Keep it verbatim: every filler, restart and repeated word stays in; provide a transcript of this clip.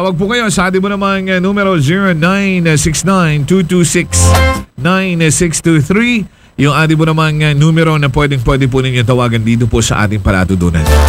Tawag po kayo sa ating mo namang uh, numero zero nine six nine two two six nine six two three. Yung ating mo namang uh, numero na pwedeng pwede po ninyo tawagan dito po sa ating palatudunan.